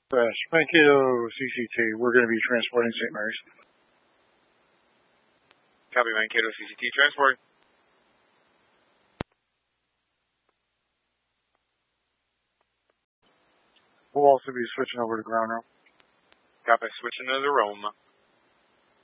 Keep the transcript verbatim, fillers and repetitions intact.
Crash. Mankato C C T. We're going to be transporting Saint Mary's. Copy, Mankato C C T. Transport. We'll also be switching over to ground room. Copy, switching to the Rome.